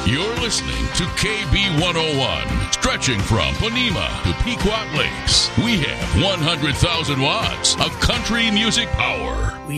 You're listening to KB 101, stretching from Panema to Pequot Lakes. We have 100,000 watts of country music power.